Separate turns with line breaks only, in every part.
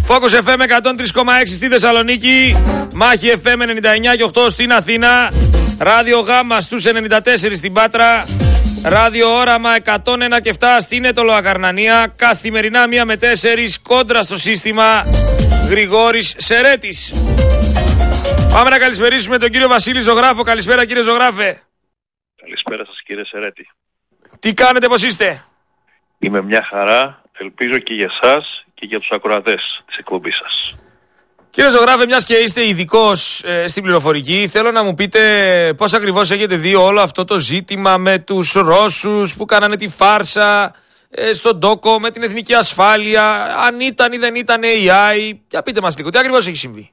Focus FM 103,6 στη Θεσσαλονίκη, Μάχη FM 99 και 8 στην Αθήνα, Ράδιο Γάμα στους 94 στην Πάτρα, Ράδιο Όραμα 101 και 7 στην Αιτωλοακαρνανία, καθημερινά 1 με 4 κόντρα στο σύστημα Γρηγόρης Σερέτης. Πάμε να καλησπερίσουμε τον κύριο Βασίλη Ζωγράφο. Καλησπέρα κύριε Ζωγράφε.
Καλησπέρα σας κύριε Σερέτη.
Τι κάνετε, πώς είστε?
Είμαι μια χαρά, ελπίζω και για εσάς και για τους ακροατές της εκπομπής σας.
Κύριε Ζωγράφε, μιας και είστε ειδικός στην πληροφορική, θέλω να μου πείτε πώς ακριβώς έχετε δει όλο αυτό το ζήτημα με τους Ρώσους που κάνανε τη φάρσα στον τόκο, με την εθνική ασφάλεια, αν ήταν ή δεν ήταν AI. Για πείτε μας λίγο, τι ακριβώς έχει συμβεί?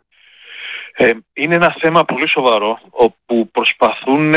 Είναι ένα θέμα πολύ σοβαρό, όπου προσπαθούν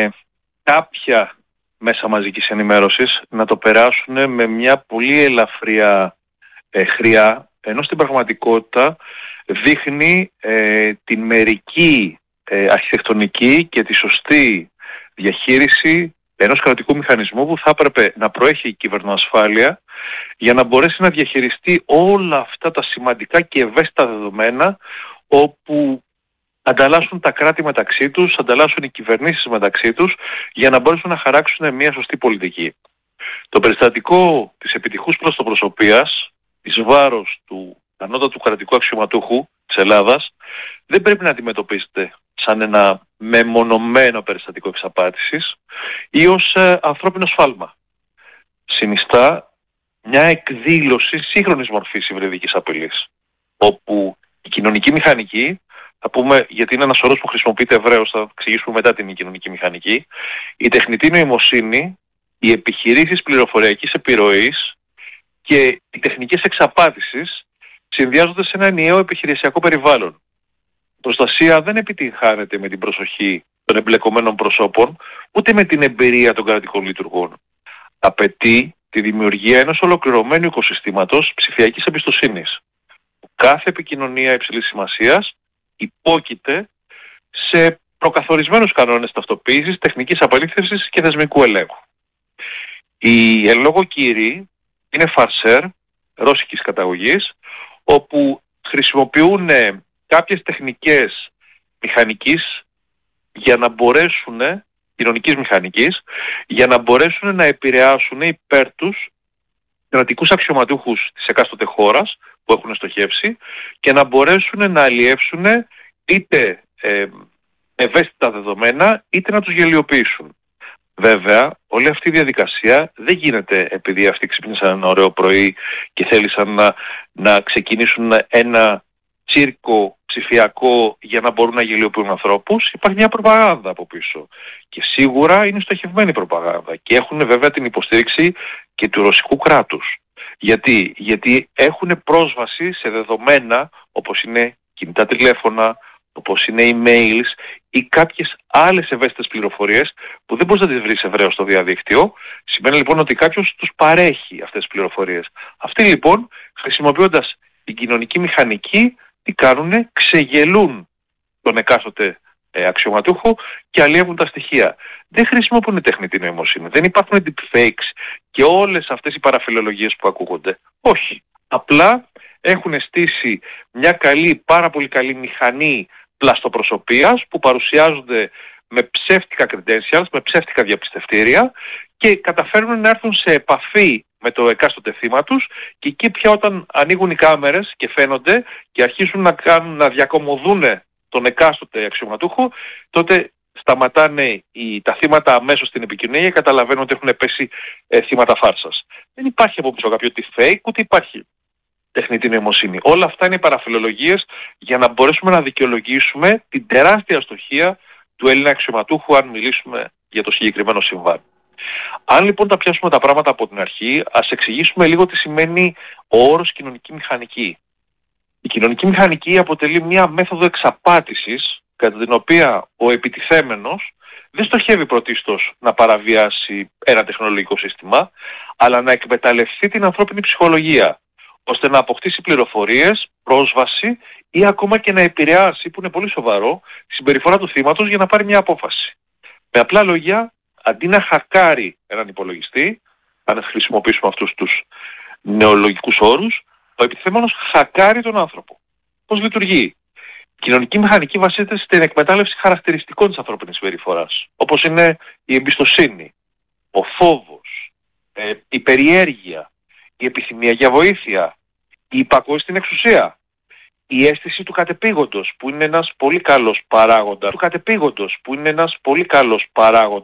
κάποια μέσα μαζικής ενημέρωσης να το περάσουν με μια πολύ ελαφριά χρειά, ενώ στην πραγματικότητα δείχνει την μερική αρχιτεκτονική και τη σωστή διαχείριση ενός κρατικού μηχανισμού που θα έπρεπε να προέχει η κυβερνοασφάλεια για να μπορέσει να διαχειριστεί όλα αυτά τα σημαντικά και ευαίσθητα δεδομένα, όπου ανταλλάσσουν τα κράτη μεταξύ τους, ανταλλάσσουν οι κυβερνήσεις μεταξύ τους για να μπορέσουν να χαράξουν μια σωστή πολιτική. Το περιστατικό της επιτυχούς πλαστοπροσωπείας εις βάρος του ανώτατου κρατικού αξιωματούχου της Ελλάδας δεν πρέπει να αντιμετωπίζεται σαν ένα μεμονωμένο περιστατικό εξαπάτησης ή ως ανθρώπινο σφάλμα. Συνιστά μια εκδήλωση σύγχρονης μορφής υβριδικής απειλής, όπου η κοινωνική μηχανική, θα πούμε γιατί είναι ένας όρος που χρησιμοποιείται ευρέως, θα εξηγήσουμε μετά την κοινωνική μηχανική, η τεχνητή νοημοσύνη, οι επιχειρήσεις πληροφοριακής επιρροής και οι τεχνικές εξαπάτησης συνδυάζονται σε ένα ενιαίο επιχειρησιακό περιβάλλον. Η προστασία δεν επιτυγχάνεται με την προσοχή των εμπλεκομένων προσώπων, ούτε με την εμπειρία των κρατικών λειτουργών. Απαιτεί τη δημιουργία ενός ολοκληρωμένου οικοσυστήματος ψηφιακής εμπιστοσύνης. Κάθε επικοινωνία υψηλής σημασίας υπόκειται σε προκαθορισμένους κανόνες ταυτοποίησης, τεχνικής απαλήθευσης και θεσμικού ελέγχου. Οι εν λόγω κύριοι είναι φαρσέρ ρώσικης καταγωγής, όπου χρησιμοποιούν κάποιες τεχνικές μηχανικής για να μπορέσουν, κοινωνικής μηχανικής, για να μπορέσουν να επηρεάσουν υπέρ τους κρατικούς αξιωματούχους της εκάστοτε χώρας που έχουν στοχεύσει και να μπορέσουν να αλλιεύσουν είτε ευαίσθητα δεδομένα είτε να τους γελιοποιήσουν. Βέβαια, όλη αυτή η διαδικασία δεν γίνεται επειδή αυτοί ξύπνησαν ένα ωραίο πρωί και θέλησαν να ξεκινήσουν ένα τσίρκο ψηφιακό για να μπορούν να γελιοποιούν ανθρώπους. Υπάρχει μια προπαγάνδα από πίσω. Και σίγουρα είναι στοχευμένη προπαγάνδα. Και έχουν βέβαια την υποστήριξη και του ρωσικού κράτους. Γιατί έχουν πρόσβαση σε δεδομένα όπως είναι κινητά τηλέφωνα, όπως είναι emails ή κάποιες άλλες ευαίσθητες πληροφορίες που δεν μπορείς να τις βρεις ευρέως στο διαδίκτυο. Σημαίνει λοιπόν ότι κάποιος τους παρέχει αυτές τις πληροφορίες. Αυτοί λοιπόν, χρησιμοποιώντας την κοινωνική μηχανική, τι κάνουνε? Ξεγελούν τον εκάστοτε αξιωματούχο και αλλιεύουν τα στοιχεία. Δεν χρησιμοποιούν τεχνητή νοημοσύνη. Δεν υπάρχουν deepfakes και όλες αυτές οι παραφιλολογίες που ακούγονται. Όχι. Απλά έχουν στήσει μια πάρα πολύ καλή μηχανή πλαστοπροσωπείας που παρουσιάζονται με ψεύτικα credentials, με ψεύτικα διαπιστευτήρια και καταφέρνουν να έρθουν σε επαφή με το εκάστοτε θύμα τους και εκεί πια όταν ανοίγουν οι κάμερες και φαίνονται και αρχίζουν να διακομωδούν τον εκάστοτε αξιωματούχο, τότε σταματάνε τα θύματα αμέσως στην επικοινωνία και καταλαβαίνουν ότι έχουν πέσει θύματα φάρσας. Δεν υπάρχει από πίσω κάποιο fake, ούτε υπάρχει τεχνητή νοημοσύνη. Όλα αυτά είναι παραφιλολογίες για να μπορέσουμε να δικαιολογήσουμε την τεράστια αστοχία του Έλληνα αξιωματούχου, αν μιλήσουμε για το συγκεκριμένο συμβάν. Αν λοιπόν τα πιάσουμε τα πράγματα από την αρχή, ας εξηγήσουμε λίγο τι σημαίνει ο όρος κοινωνική μηχανική. Η κοινωνική μηχανική αποτελεί μια μέθοδο εξαπάτησης, κατά την οποία ο επιτιθέμενος δεν στοχεύει πρωτίστως να παραβιάσει ένα τεχνολογικό σύστημα, αλλά να εκμεταλλευτεί την ανθρώπινη ψυχολογία, ώστε να αποκτήσει πληροφορίες, πρόσβαση ή ακόμα και να επηρεάσει, που είναι πολύ σοβαρό, τη συμπεριφορά του θύματος για να πάρει μια απόφαση. Με απλά λόγια, αντί να χακάρει έναν υπολογιστή, αν χρησιμοποιήσουμε αυτούς τους νεολογικούς όρους, Ο επιθέμενος χακάρει τον άνθρωπο. Πώς λειτουργεί? Η κοινωνική μηχανική βασίζεται στην εκμετάλλευση χαρακτηριστικών της ανθρώπινης συμπεριφοράς, όπως είναι η εμπιστοσύνη, ο φόβος, η περιέργεια, η επιθυμία για βοήθεια, η υπακοή στην εξουσία, η αίσθηση του κατεπήγοντος, που είναι ένας πολύ καλός παράγοντας.